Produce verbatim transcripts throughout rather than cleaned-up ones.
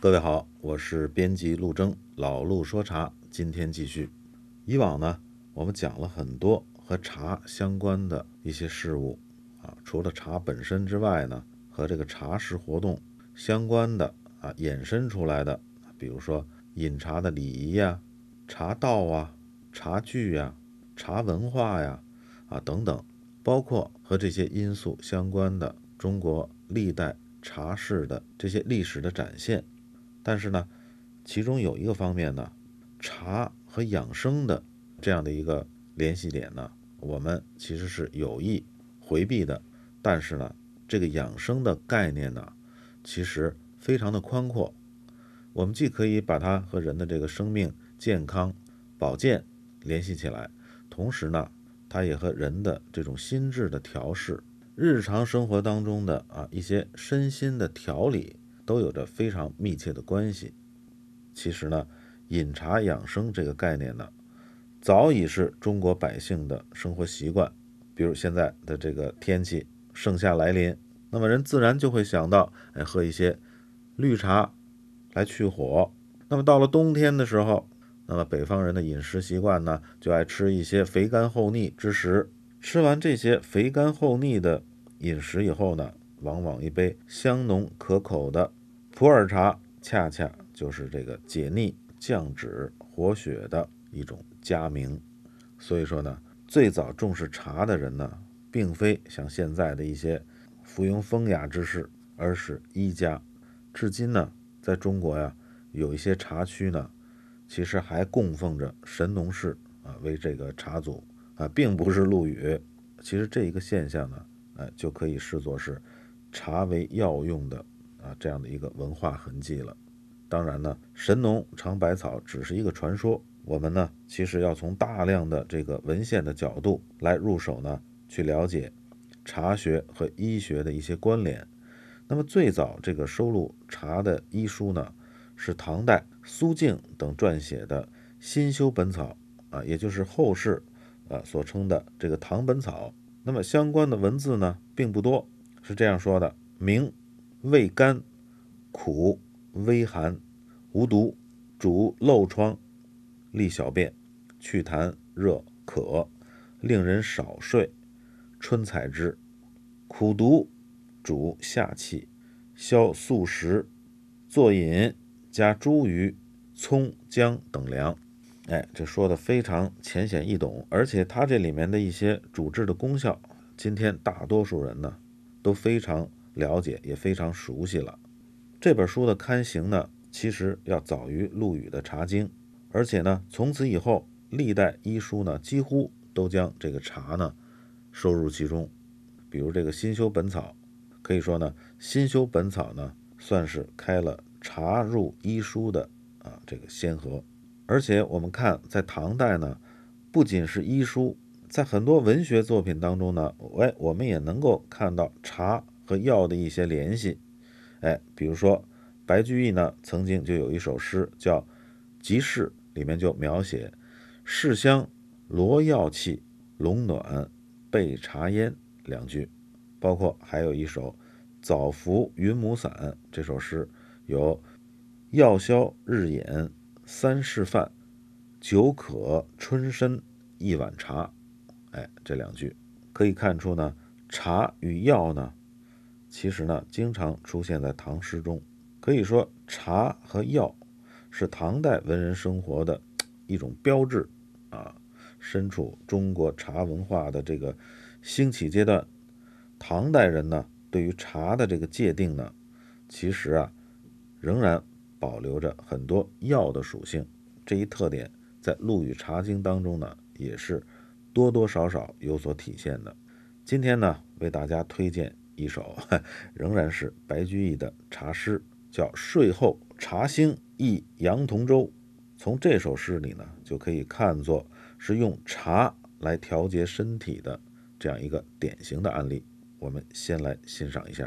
各位好，我是编辑陆征，老陆说茶，今天继续。以往呢，我们讲了很多和茶相关的一些事物啊，除了茶本身之外呢，和这个茶事活动相关的啊，衍生出来的，比如说饮茶的礼仪呀、茶道啊、茶具呀、茶文化呀啊等等，包括和这些因素相关的中国历代茶事的这些历史的展现。但是呢，其中有一个方面呢，茶和养生的这样的一个联系点呢，我们其实是有意回避的。但是呢，这个养生的概念呢，其实非常的宽阔。我们既可以把它和人的这个生命、健康、保健联系起来，同时呢，它也和人的这种心智的调试、日常生活当中的啊一些身心的调理都有着非常密切的关系。其实呢，饮茶养生这个概念呢，早已是中国百姓的生活习惯。比如现在的这个天气，盛夏来临，那么人自然就会想到，哎，喝一些绿茶来去火。那么到了冬天的时候，那么北方人的饮食习惯呢，就爱吃一些肥甘厚腻之食。吃完这些肥甘厚腻的饮食以后呢，往往一杯香浓可口的普洱茶，恰恰就是这个解腻、降脂、活血的一种佳名。所以说呢，最早重视茶的人呢，并非像现在的一些附庸风雅之士，而是医家。至今呢，在中国呀，有一些茶区呢，其实还供奉着神农氏啊为这个茶祖啊，并不是陆羽。其实这一个现象呢，呃，就可以视作是茶为药用的啊这样的一个文化痕迹了。当然呢，神农尝百草只是一个传说，我们呢其实要从大量的这个文献的角度来入手呢，去了解茶学和医学的一些关联。那么最早这个收录茶的医书呢，是唐代苏敬等撰写的《新修本草》啊，也就是后世呃所称的这个唐本草。那么相关的文字呢并不多，是这样说的：名味甘，苦，微寒，无毒，主漏疮，利小便，祛痰热渴，令人少睡，春采之。苦毒，主下气，消宿食，作饮，加茱萸、葱、姜等凉。哎，这说的非常浅显易懂，而且它这里面的一些主治的功效，今天大多数人呢都非常了解，也非常熟悉了。这本书的刊行呢，其实要早于陆羽的《茶经》，而且呢，从此以后，历代医书呢几乎都将这个茶呢收入其中。比如这个《新修本草》，可以说呢，《新修本草》呢算是开了茶入医书的啊这个先河。而且我们看，在唐代呢，不仅是医书，在很多文学作品当中呢，哎，我们也能够看到茶和药的一些联系。哎，比如说白居易呢，曾经就有一首诗叫《集市》，里面就描写市香罗药气，龙暖备茶烟两句。包括还有一首早服云母散，这首诗有药消日饮三事饭，酒渴春参一碗茶。哎，这两句可以看出呢，茶与药呢，其实呢经常出现在唐诗中。可以说茶和药是唐代文人生活的一种标志啊。身处中国茶文化的这个兴起阶段，唐代人呢对于茶的这个界定呢，其实啊仍然保留着很多药的属性。这一特点在陆羽《茶经》当中呢也是多多少少有所体现的。今天呢为大家推荐一首仍然是白居易的茶诗，叫《睡后茶兴忆杨同舟》。从这首诗里呢就可以看作是用茶来调节身体的这样一个典型的案例。我们先来欣赏一下。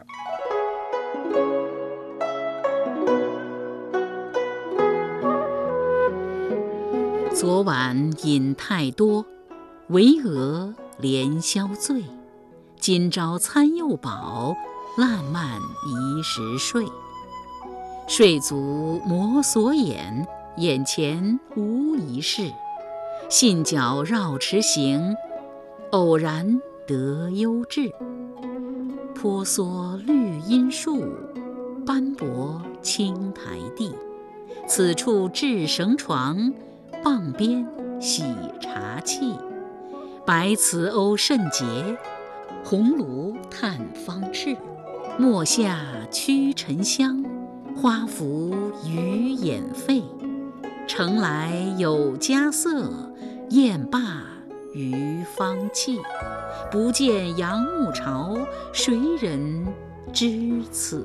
昨晚饮太多，巍峨连宵醉。今朝餐又饱，烂漫一时睡。 睡足摩挲眼，眼前无一事。信脚绕池行，偶然得幽雉。婆娑绿荫树，斑驳青苔地。此处置绳床，傍边洗茶器。白瓷瓯甚洁，红炉炭方炽。墨下驱尘香，花服余眼废。城来有佳色，宴罢余芳气。不见杨暮潮，谁人知此